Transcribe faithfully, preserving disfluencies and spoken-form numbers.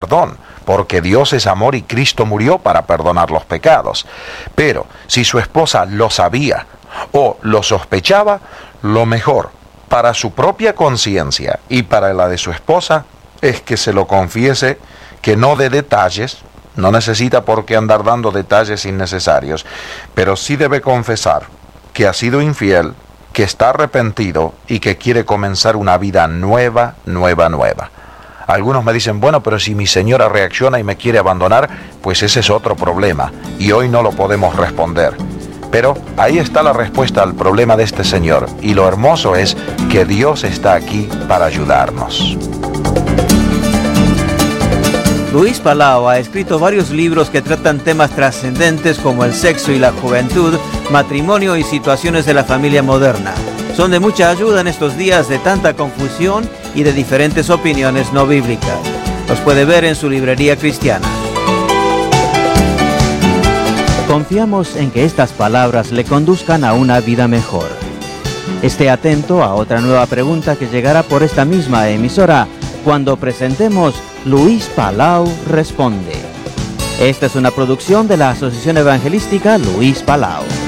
perdón, porque Dios es amor y Cristo murió para perdonar los pecados. Pero si su esposa lo sabía o lo sospechaba, lo mejor para su propia conciencia y para la de su esposa es que se lo confiese, que no dé detalles, no necesita por qué andar dando detalles innecesarios, pero sí debe confesar que ha sido infiel, que está arrepentido y que quiere comenzar una vida nueva, nueva, nueva. Algunos me dicen, bueno, pero si mi señora reacciona y me quiere abandonar, pues ese es otro problema y hoy no lo podemos responder. Pero ahí está la respuesta al problema de este señor, y lo hermoso es que Dios está aquí para ayudarnos. Luis Palau ha escrito varios libros que tratan temas trascendentes como el sexo y la juventud, matrimonio y situaciones de la familia moderna. Son de mucha ayuda en estos días de tanta confusión y de diferentes opiniones no bíblicas. Los puede ver en su librería cristiana. Confiamos en que estas palabras le conduzcan a una vida mejor. Esté atento a otra nueva pregunta que llegará por esta misma emisora cuando presentemos Luis Palau Responde. Esta es una producción de la Asociación Evangelística Luis Palau.